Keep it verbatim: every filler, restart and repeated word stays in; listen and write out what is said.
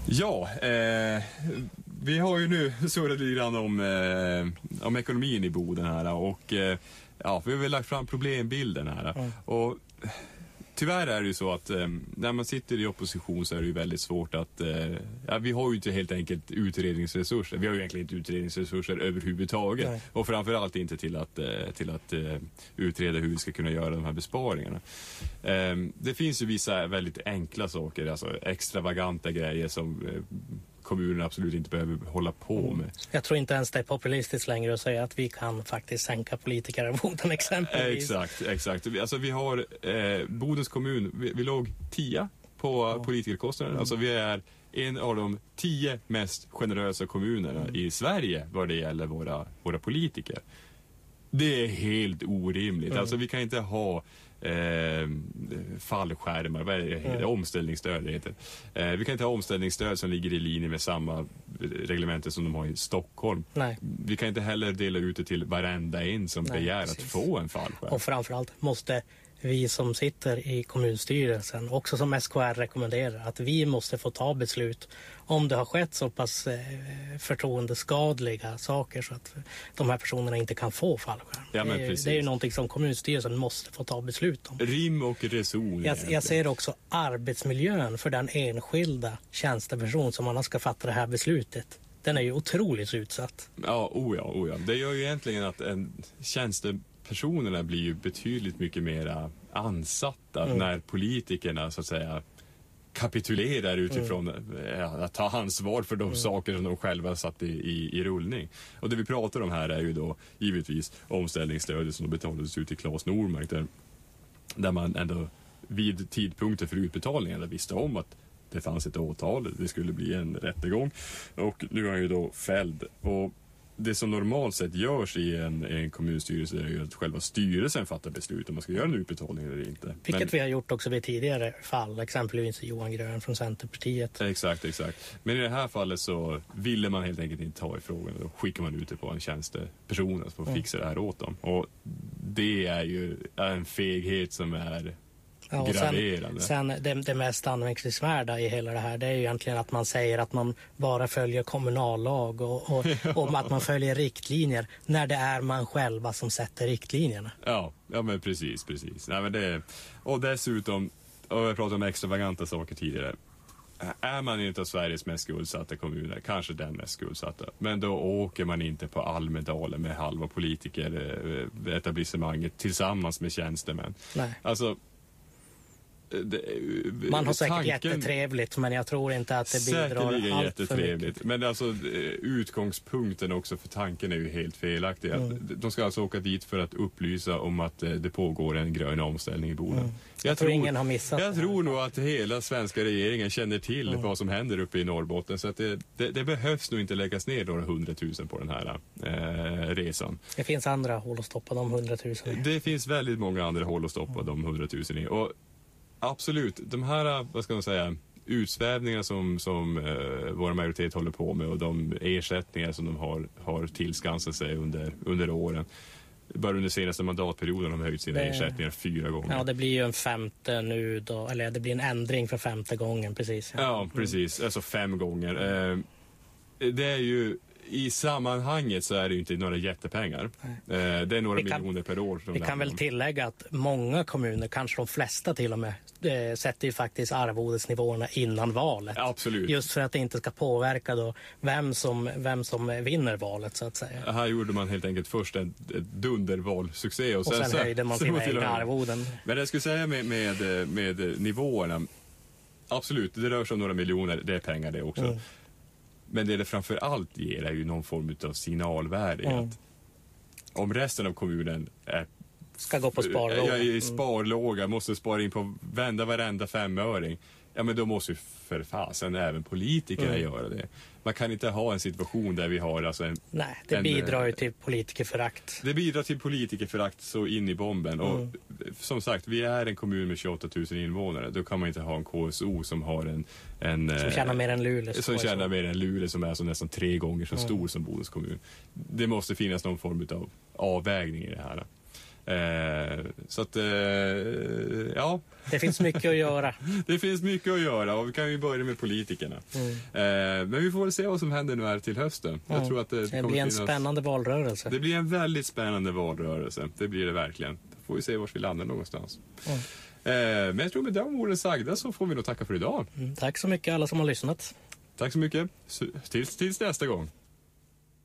Ja, eh, vi har ju nu surrat lite grann om, eh, om ekonomin i Boden här och eh, ja, vi har väl lagt fram problembilden här mm. och tyvärr är det ju så att eh, när man sitter i opposition så är det ju väldigt svårt att eh, ja, vi har ju inte helt enkelt utredningsresurser. Vi har ju egentligen inte utredningsresurser överhuvudtaget. Nej. Och framförallt inte till att, eh, till att eh, utreda hur vi ska kunna göra de här besparingarna. Eh, det finns ju vissa väldigt enkla saker, alltså extravaganta grejer som eh, kommunen absolut inte behöver hålla på med. Jag tror inte ens det är populistiskt längre att säga att vi kan faktiskt sänka politikerarvoden exempelvis. Exakt, exakt. Alltså vi har eh, Bodens kommun, vi, vi låg tia på ja. politikerkostnader. Mm. Alltså vi är en av de tio mest generösa kommunerna mm. i Sverige vad det gäller våra, våra politiker. Det är helt orimligt. Mm. Alltså vi kan inte ha eh, fallskärmar, vad är det? Mm. omställningsstöd det heter. Eh, vi kan inte ha omställningsstöd som ligger i linje med samma reglementer som de har i Stockholm. Nej. Vi kan inte heller dela ut det till varenda en som Nej, begär precis. att få en fallskärm. Och framförallt måste vi som sitter i kommunstyrelsen, också som S K R rekommenderar, att vi måste få ta beslut om det har skett så pass eh, förtroendeskadliga saker så att de här personerna inte kan få fallskärm. Ja, men det, är, det är ju någonting som kommunstyrelsen måste få ta beslut om. Rim och reson. Jag, jag ser också arbetsmiljön för den enskilda tjänsteperson som man ska fatta det här beslutet. Den är ju otroligt utsatt. Ja, oh ja, oh ja. Det gör ju egentligen att en tjänste personerna blir ju betydligt mycket mer ansatta mm. när politikerna så att säga kapitulerar utifrån mm. att ta ansvar för de mm. saker som de själva satt i, i, i rullning. Och det vi pratar om här är ju då givetvis omställningsstödet som betalades ut till Claes Normark där, där man ändå vid tidpunkten för utbetalningen visste om att det fanns ett åtal, det skulle bli en rättegång och nu är han ju då fälld. Och det som normalt sett görs i en, en kommunstyrelse är ju att själva styrelsen fattar beslut om man ska göra en utbetalning eller inte. Vilket Men, vi har gjort också vid tidigare fall, exempelvis Johan Grön från Centerpartiet. Exakt, exakt. Men i det här fallet så ville man helt enkelt inte ta i frågan och då skickar man ut det på en tjänsteperson som får mm. fixa det här åt dem. Och det är ju en feghet som är Ja, och sen, sen det, det mest anmärkningsvärda i hela det här, det är ju egentligen att man säger att man bara följer kommunallag och, och, och att man följer riktlinjer när det är man själva som sätter riktlinjerna. Ja, ja men precis, precis. Nej, men det, och dessutom, och jag pratade om extravaganta saker tidigare, är man inte av Sveriges mest skuldsatta kommuner, kanske den mest skuldsatta, men då åker man inte på Almedalen med halva politiker etablissemanget tillsammans med tjänstemän. Nej. Alltså Det, man har säkert tanken, jättetrevligt, men jag tror inte att det bidrar allt för mycket. Men alltså utgångspunkten också för tanken är ju helt felaktig. Mm. De ska alltså åka dit för att upplysa om att det pågår en grön omställning i Boden. Mm. Jag, jag tror ingen har missat Jag tror nog att hela svenska regeringen känner till mm. vad som händer uppe i Norrbotten, så att det, det, det behövs nog inte läggas ner några hundratusen på den här eh, resan. Det finns andra håll att stoppa de hundratusen. Det finns väldigt många andra håll att stoppa mm. de hundratusen i. Och absolut, de här, vad ska man säga, utsvävningar som, som eh, vår majoritet håller på med och de ersättningar som de har, har tillskansat sig under, under åren. Bara under senaste mandatperioden har de höjt sina det, ersättningar fyra gånger. Ja, det blir ju en femte nu då, eller det blir en ändring för femte gången, precis. Ja, ja precis, alltså fem gånger. Eh, det är ju i sammanhanget så är det ju inte några jättepengar. Eh, det är några kan, miljoner per år. Vi kan väl tillägga att många kommuner, kanske de flesta till och med, eh, sätter ju faktiskt arvodesnivåerna innan valet. Absolut. Just för att det inte ska påverka då vem som, vem som vinner valet, så att säga. Här gjorde man helt enkelt först en dundervalsuccé. Och, och sen, sen höjde man sina egna arvoden. Men jag skulle säga med, med, med nivåerna, absolut, det rör sig om några miljoner, det är pengar det också. Mm. Men det det framför allt ger är ju någon form av signalvärde mm. att om resten av kommunen är, ska gå på sparlåga, är sparlåga, måste spara in på vända varenda femöring, ja men då måste ju för fasen även politikerna mm. göra det. Man kan inte ha en situation där vi har alltså en... Nej, det en, bidrar ju till politikerförakt. Det bidrar till politikerförakt så in i bomben. Mm. Och som sagt, vi är en kommun med tjugoåtta tusen invånare. Då kan man inte ha en K S O som har en... en som tjänar mer än Luleå. Som tjänar mer än Luleå, som är alltså nästan tre gånger så mm. stor som Bodens kommun. Det måste finnas någon form av avvägning i det här. Eh, så att, eh, ja. Det finns mycket att göra. Det finns mycket att göra och vi kan ju börja med politikerna. Mm. Eh, men vi får väl se vad som händer nu här till hösten. Mm. Jag tror att det, det blir en finnas... spännande valrörelse. Det blir en väldigt spännande valrörelse. Det blir det verkligen. Då får vi se var vi landar någonstans. Mm. Eh, men jag tror med de orden sagda så får vi nog tacka för idag. Mm, tack så mycket alla som har lyssnat. Tack så mycket. Tills, tills nästa gång.